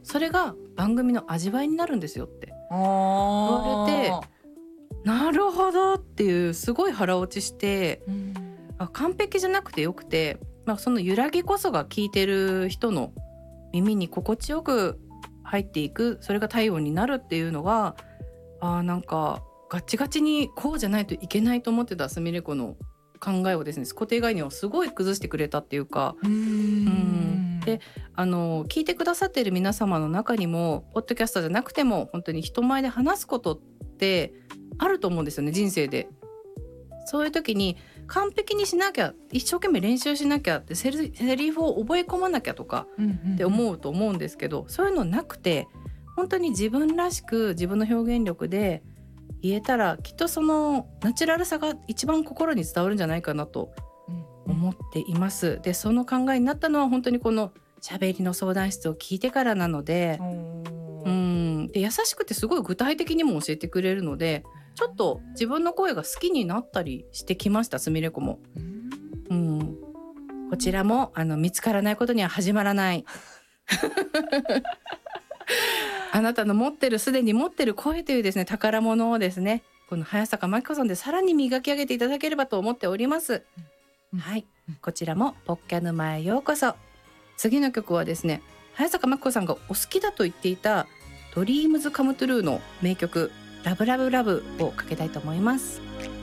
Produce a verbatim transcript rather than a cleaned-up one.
それが番組の味わいになるんですよって言われて、なるほどっていうすごい腹落ちして、うん、あ完璧じゃなくてよくて、まあ、その揺らぎこそが聞いてる人の耳に心地よく入っていく、それが体温になるっていうのが、あなんかガチガチにこうじゃないといけないと思ってたすみれ子の考えをですね、固定概念をすごい崩してくれたっていうか、うーんうんであの聞いてくださっている皆様の中にもポッドキャスターじゃなくても本当に人前で話すことってあると思うんですよね、人生で。そういう時に完璧にしなきゃ、一生懸命練習しなきゃってセリ、セリフを覚え込まなきゃとかって思うと思うんですけど、そういうのなくて本当に自分らしく自分の表現力で言えたら、きっとそのナチュラルさが一番心に伝わるんじゃないかなと思っています。でその考えになったのは本当にこの喋りの相談室を聞いてからなので、うんで優しくてすごい具体的にも教えてくれるので、ちょっと自分の声が好きになったりしてきました、すみれ子も。うん、こちらもあの見つからないことには始まらないあなたの持ってる、すでに持ってる声というですね宝物をですね、この早坂真希子さんでさらに磨き上げていただければと思っております、うん、はい、こちらもポッキャ沼へようこそ。次の曲はですね、早坂真希子さんがお好きだと言っていたドリームズカムトゥルーの名曲ラブラブラブをかけたいと思います。